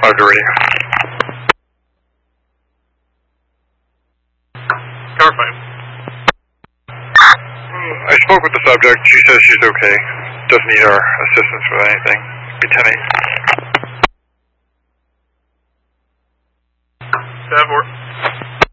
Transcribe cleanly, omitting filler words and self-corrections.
5 to radio. Car 5. I spoke with the subject. She says she's okay. Doesn't need our assistance with anything. Be 10-8. 7-4.